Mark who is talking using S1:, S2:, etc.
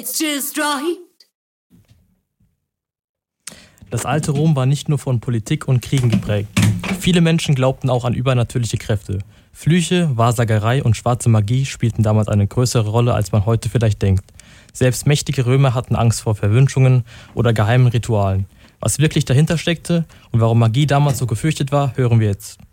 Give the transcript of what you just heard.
S1: It's just right.
S2: Das alte Rom war nicht nur von Politik und Kriegen geprägt. Viele Menschen glaubten auch an übernatürliche Kräfte. Flüche, Wahrsagerei und schwarze Magie spielten damals eine größere Rolle, als man heute vielleicht denkt. Selbst mächtige Römer hatten Angst vor Verwünschungen oder geheimen Ritualen. Was wirklich dahinter steckte und warum Magie damals so gefürchtet war, hören wir jetzt.